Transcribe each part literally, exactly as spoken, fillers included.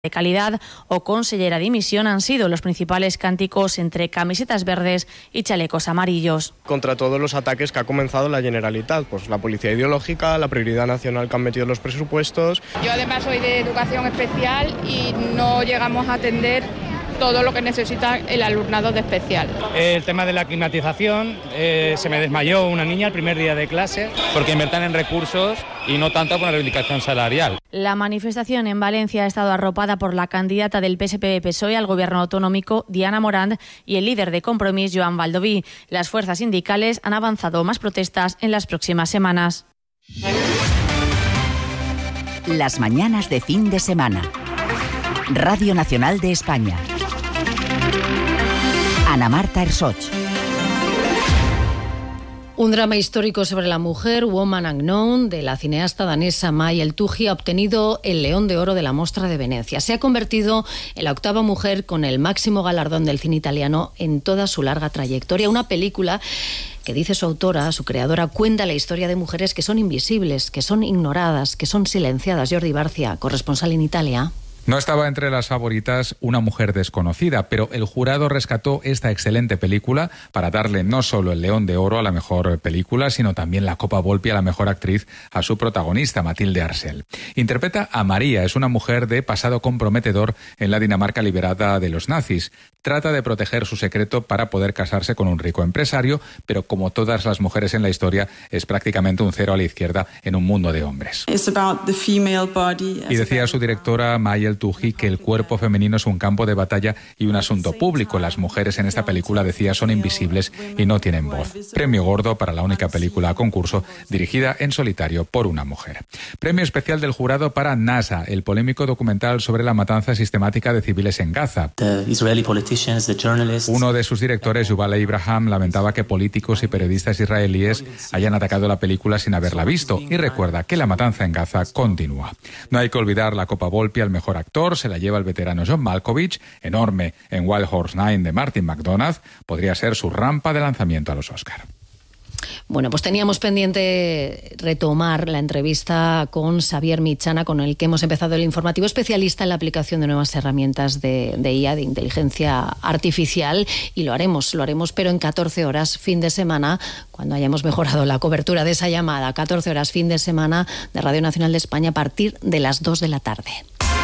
de calidad o consellera de dimisión han sido los principales cánticos entre camisetas verdes y chalecos amarillos. Contra todos los ataques que ha comenzado la Generalitat, pues la policía ideológica, la prioridad nacional que han metido en los presupuestos. Yo además soy de educación especial y no llegamos a atender todo lo que necesita el alumnado de especial. El tema de la climatización, eh, se me desmayó una niña el primer día de clase. Porque inviertan en recursos y no tanto con la reivindicación salarial. La manifestación en Valencia ha estado arropada por la candidata del P S P-P S O E al gobierno autonómico, Diana Morant, y el líder de Compromís, Joan Baldoví. Las fuerzas sindicales han avanzado más protestas en las próximas semanas. Las mañanas de fin de semana. Radio Nacional de España. Ana Marta Ersoch. Un drama histórico sobre la mujer, Woman Unknown, de la cineasta danesa May El-Touhi, ha obtenido el León de Oro de la Mostra de Venecia. Se ha convertido en la octava mujer con el máximo galardón del cine italiano en toda su larga trayectoria. Una película que, dice su autora, su creadora, cuenta la historia de mujeres que son invisibles, que son ignoradas, que son silenciadas. Jordi Barcia, corresponsal en Italia. No estaba entre las favoritas Una mujer desconocida, pero el jurado rescató esta excelente película para darle no solo el León de Oro a la mejor película, sino también la Copa Volpi a la mejor actriz a su protagonista, Matilde Arsel. Interpreta a María, es una mujer de pasado comprometedor en la Dinamarca liberada de los nazis. Trata de proteger su secreto para poder casarse con un rico empresario, pero como todas las mujeres en la historia, es prácticamente un cero a la izquierda en un mundo de hombres. Y decía su directora, May El-Touhi, que el cuerpo femenino es un campo de batalla y un asunto público. Las mujeres en esta película, decía, son invisibles y no tienen voz. Premio gordo para la única película a concurso dirigida en solitario por una mujer. Premio especial del jurado para NASA, el polémico documental sobre la matanza sistemática de civiles en Gaza. Uno de sus directores, Yuval Abraham, lamentaba que políticos y periodistas israelíes hayan atacado la película sin haberla visto y recuerda que la matanza en Gaza continúa. No hay que olvidar la Copa Volpi al mejor actor, se la lleva el veterano John Malkovich, enorme en Wild Horse nueve de Martin McDonagh, podría ser su rampa de lanzamiento a los Oscar. Bueno, pues teníamos pendiente retomar la entrevista con Xavier Michana, con el que hemos empezado el informativo, especialista en la aplicación de nuevas herramientas de, de I A, de inteligencia artificial, y lo haremos, lo haremos, pero en catorce horas, fin de semana, cuando hayamos mejorado la cobertura de esa llamada, catorce horas, fin de semana de Radio Nacional de España a partir de las dos de la tarde.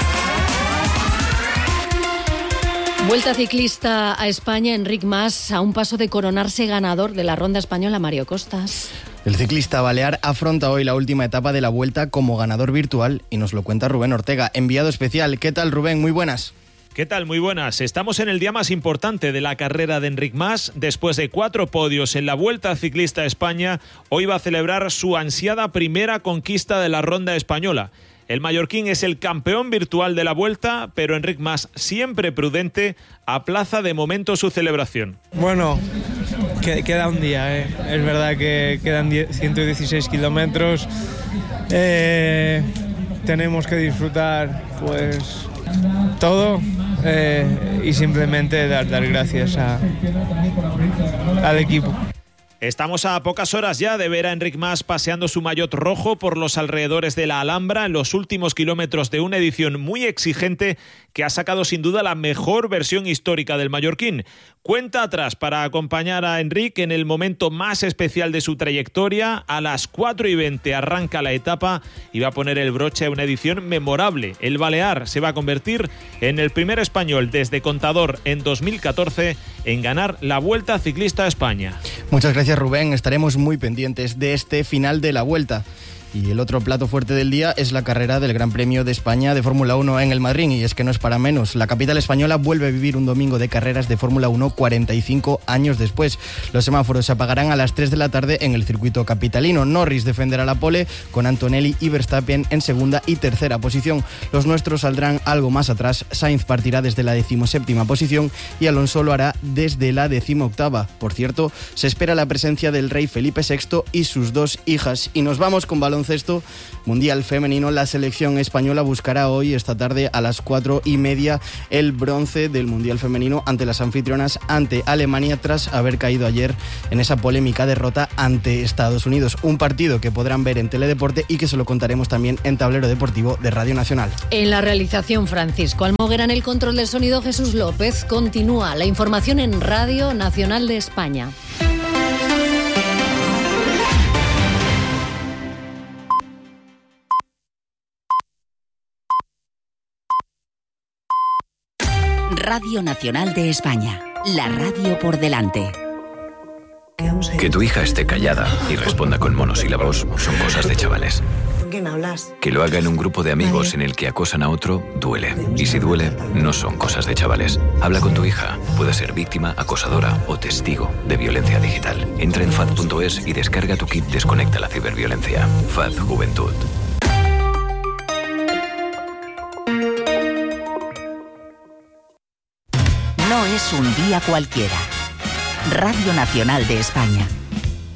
Vuelta ciclista a España, Enric Mas, a un paso de coronarse ganador de la Ronda Española. Mario Costas. El ciclista balear afronta hoy la última etapa de la Vuelta como ganador virtual y nos lo cuenta Rubén Ortega, enviado especial. ¿Qué tal, Rubén? Muy buenas. ¿Qué tal? Muy buenas. Estamos en el día más importante de la carrera de Enric Mas. Después de cuatro podios en la Vuelta Ciclista a España, hoy va a celebrar su ansiada primera conquista de la Ronda Española. El mallorquín es el campeón virtual de la Vuelta, pero Enric Mas, siempre prudente, aplaza de momento su celebración. Bueno, que, queda un día, ¿eh? Es verdad que quedan ciento dieciséis kilómetros. Eh, tenemos que disfrutar pues todo eh, y simplemente dar, dar gracias a, al equipo. Estamos a pocas horas ya de ver a Enric Mas paseando su maillot rojo por los alrededores de la Alhambra en los últimos kilómetros de una edición muy exigente que ha sacado sin duda la mejor versión histórica del mallorquín. Cuenta atrás para acompañar a Enric en el momento más especial de su trayectoria. A las cuatro y veinte arranca la etapa y va a poner el broche a una edición memorable. El balear se va a convertir en el primer español desde Contador en dos mil catorce en ganar la Vuelta Ciclista a España. Muchas gracias, Rubén. Estaremos muy pendientes de este final de la Vuelta. Y el otro plato fuerte del día es la carrera del Gran Premio de España de Fórmula uno en el Madrid, y es que no es para menos. La capital española vuelve a vivir un domingo de carreras de Fórmula uno cuarenta y cinco años después. Los semáforos se apagarán a las tres de la tarde en el circuito capitalino. Norris defenderá la pole con Antonelli y Verstappen en segunda y tercera posición. Los nuestros saldrán algo más atrás. Sainz partirá desde la decimoséptima posición y Alonso lo hará desde la decimoctava. Por cierto, se espera la presencia del rey Felipe sexto y sus dos hijas. Y nos vamos con balón baloncesto, Mundial Femenino, la selección española buscará hoy, esta tarde, a las cuatro y media, el bronce del Mundial Femenino ante las anfitrionas, ante Alemania, tras haber caído ayer en esa polémica derrota ante Estados Unidos. Un partido que podrán ver en Teledeporte y que se lo contaremos también en Tablero Deportivo de Radio Nacional. En la realización, Francisco Almoguera, en el control del sonido, Jesús López. Continúa la información en Radio Nacional de España. Radio Nacional de España, la radio por delante. Que tu hija esté callada y responda con monosílabos son cosas de chavales. ¿Con quién hablas? Que lo haga en un grupo de amigos en el que acosan a otro, duele. Y si duele, no son cosas de chavales. Habla con tu hija. Puede ser víctima, acosadora o testigo de violencia digital. Entra en fad punto es y descarga tu kit Desconecta la ciberviolencia. F A D Juventud. No es un día cualquiera. Radio Nacional de España.